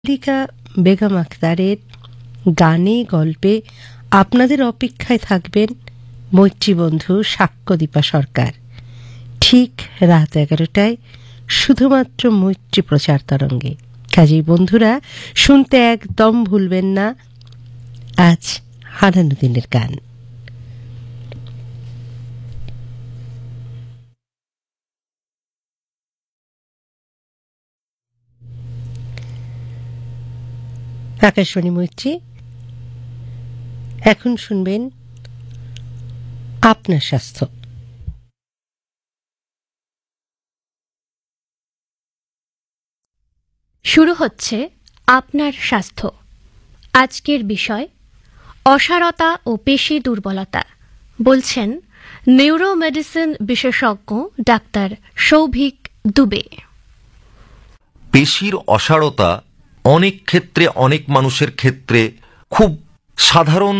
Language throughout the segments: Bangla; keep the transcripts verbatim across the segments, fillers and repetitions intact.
মল্লিকা বেগম আখতারের গানে গল্পে আপনাদের অপেক্ষায় থাকবেন মৈত্রী বন্ধু সাক্ষ্যদীপা সরকার। ঠিক রাত এগারোটায় শুধুমাত্র মৈত্রী প্রচার তরঙ্গে। কাজেই বন্ধুরা শুনতে একদম ভুলবেন না আজ হারানো দিনের গান। আকাশবাণী মৈত্রী, এখন শুনবেন আপনার স্বাস্থ্য। শুরু হচ্ছে আপনার স্বাস্থ্য। আজকের বিষয় অসাড়তা ও পেশি দুর্বলতা। বলছেন নিউরোমেডিসিন বিশেষজ্ঞ ডাক্তার সৌভিক দুবে। পেশির অসাড়তা অনেক ক্ষেত্রে, অনেক মানুষের ক্ষেত্রে খুব সাধারণ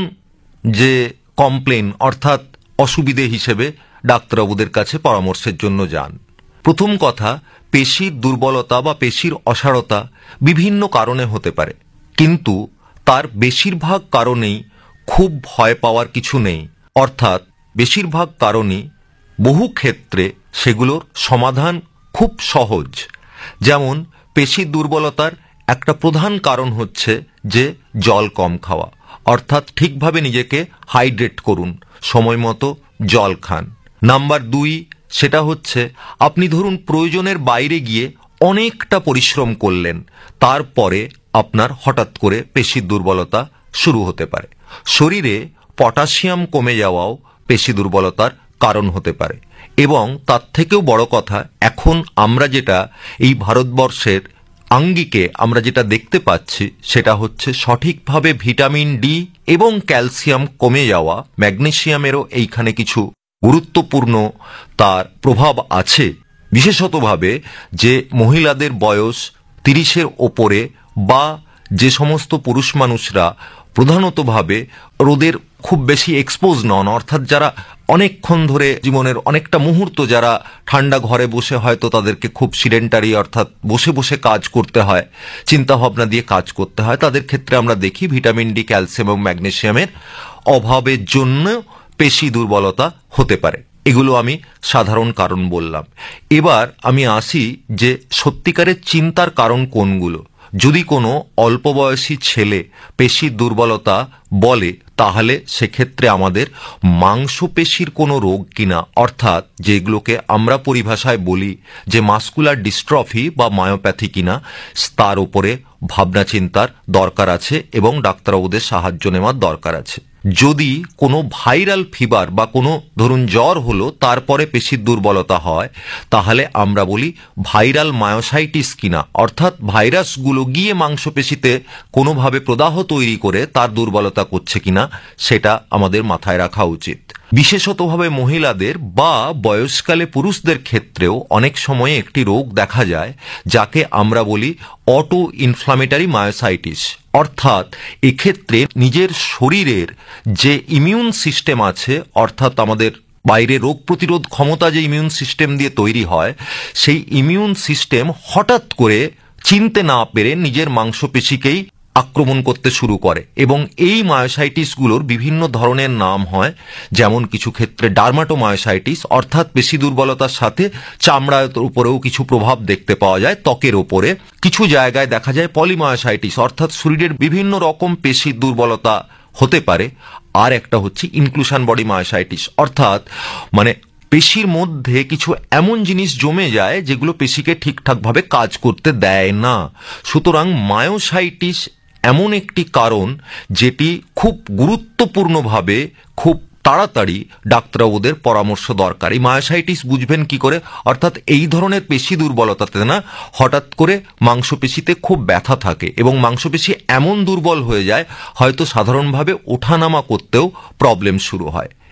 যে কমপ্লেন অর্থাৎ অসুবিধে হিসেবে ডাক্তারবাবুদের কাছে পরামর্শের জন্য যান। প্রথম কথা, পেশির দুর্বলতা বা পেশির অসাড়তা বিভিন্ন কারণে হতে পারে, কিন্তু তার বেশিরভাগ কারণেই খুব ভয় পাওয়ার কিছু নেই। অর্থাৎ বেশিরভাগ কারণই, বহু ক্ষেত্রে সেগুলোর সমাধান খুব সহজ। যেমন পেশির দুর্বলতার একটা প্রধান কারণ হচ্ছে যে জল কম খাওয়া, অর্থাৎ ঠিকভাবে নিজেকে হাইড্রেট করুন, সময় মতো জল খান। নাম্বার দুই, সেটা হচ্ছে আপনি ধরুন প্রয়োজনের বাইরে গিয়ে অনেকটা পরিশ্রম করলেন, তারপরে আপনার হঠাৎ করে পেশির দুর্বলতা শুরু হতে পারে। শরীরে পটাশিয়াম কমে যাওয়াও পেশি দুর্বলতার কারণ হতে পারে। এবং তার থেকেও বড় কথা, এখন আমরা যেটা এই ভারতবর্ষের আঙ্গিকে আমরা যেটা দেখতে পাচ্ছি সেটা হচ্ছে সঠিকভাবে ভিটামিন ডি এবং ক্যালসিয়াম কমে যাওয়া, ম্যাগনেসিয়ামেরও এইখানে কিছু গুরুত্বপূর্ণ তার প্রভাব আছে। বিশেষতভাবে যে মহিলাদের বয়স তিরিশের ওপরে বা যে সমস্ত পুরুষ মানুষরা প্রধানতভাবে রোদের খুব বেশি এক্সপোজ নন, অর্থাৎ যারা অনেকক্ষণ ধরে জীবনের অনেকটা মুহূর্ত যারা ঠান্ডা ঘরে বসে হয়তো তাদেরকে খুব সিডেন্টারি অর্থাৎ বসে বসে কাজ করতে হয়, চিন্তা ভাবনা দিয়ে কাজ করতে হয়, তাদের ক্ষেত্রে আমরা দেখি ভিটামিন ডি, ক্যালসিয়াম এবং ম্যাগনেসিয়ামের অভাবের জন্য পেশি দুর্বলতা হতে পারে। এগুলো আমি সাধারণ কারণ বললাম। এবার আমি আসি যে সত্যিকারের চিন্তার কারণ কোনগুলো। যদি কোনো অল্প বয়সী ছেলে পেশির দুর্বলতা বলে, তাহলে সেক্ষেত্রে আমাদের মাংসপেশির কোনো রোগ কিনা, অর্থাৎ যেগুলোকে আমরা পরিভাষায় বলি যে মাসকুলার ডিস্ট্রফি বা মায়োপ্যাথি কিনা, তার উপরে ভাবনা চিন্তার দরকার আছে এবং ডাক্তারবাবুদের সাহায্য নেওয়ার দরকার আছে। যদি কোনো ভাইরাল ফিভার বা কোনো ধরুন জ্বর হলো তারপরে পেশির দুর্বলতা হয়, তাহলে আমরা বলি ভাইরাল মায়োসাইটিস কিনা, অর্থাৎ ভাইরাসগুলো গিয়ে মাংসপেশিতে কোনোভাবে প্রদাহ তৈরি করে তার দুর্বলতা করছে কিনা, সেটা আমাদের মাথায় রাখা উচিত। বিশেষতভাবে মহিলাদের বা বয়সকালে পুরুষদের ক্ষেত্রেও অনেক সময়ে একটি রোগ দেখা যায় যাকে আমরা বলি অটো ইনফ্লামেটারি মায়োসাইটিস। অর্থাৎ এক্ষেত্রে নিজের শরীরের যে ইমিউন সিস্টেম আছে, অর্থাৎ আমাদের বাইরে রোগ প্রতিরোধ ক্ষমতা যে ইমিউন সিস্টেম দিয়ে তৈরি হয়, সেই ইমিউন সিস্টেম হঠাৎ করে চিনতে না পেরে নিজের মাংসপেশিকেই আক্রমণ করতে শুরু করে এবং এই মায়োসাইটিসগুলোর বিভিন্ন ধরনের নাম হয়। যেমন কিছু ক্ষেত্রে ডার্মাটোমায়োসাইটিস, অর্থাৎ পেশি দুর্বলতার সাথে চামড়ার উপরেও কিছু প্রভাব দেখতে পাওয়া যায়, ত্বকের ওপরে। কিছু জায়গায় দেখা যায় পলিমায়োসাইটিস, অর্থাৎ শরীরের বিভিন্ন রকম পেশির দুর্বলতা হতে পারে। আর একটা হচ্ছে ইনক্লুশন বডি মায়োসাইটিস, অর্থাৎ মানে পেশির মধ্যে কিছু এমন জিনিস জমে যায় যেগুলো পেশিকে ঠিকঠাকভাবে কাজ করতে দেয় না। সুতরাং মায়োসাইটিস এমন একটি কারণ যেটি খুব গুরুত্বপূর্ণভাবে খুব তাড়াতাড়ি ডাক্তারবাবুদের পরামর্শ দরকার। এই মায়োসাইটিস বুঝবেন কি করে? অর্থাৎ এই ধরনের পেশি দুর্বলতাতে না হঠাৎ করে মাংসপেশিতে খুব ব্যথা থাকে এবং মাংসপেশি এমন দুর্বল হয়ে যায় হয়তো সাধারণভাবে ওঠানামা করতেও প্রবলেম শুরু হয়।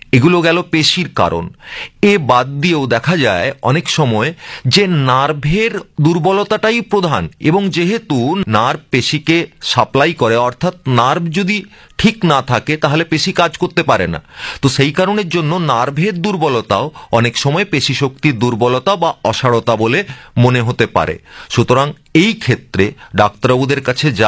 এগুলো গেল পেশির কারণ। এ বাদ দিয়েও দেখা যায় অনেক সময় যে নার্ভের দুর্বলতাটাই প্রধান, এবং যেহেতু নার্ভ পেশিকে সাপ্লাই করে, অর্থাৎ নার্ভ যদি ঠিক না থাকে তাহলে পেশি কাজ করতে পারে না। তো সেই কারণের জন্য নার্ভের দুর্বলতাও অনেক সময় পেশি শক্তির দুর্বলতা বা অসাড়তা বলে মনে হতে পারে। সুতরাং এই ক্ষেত্রে ডাক্তারবাবুদের কাছে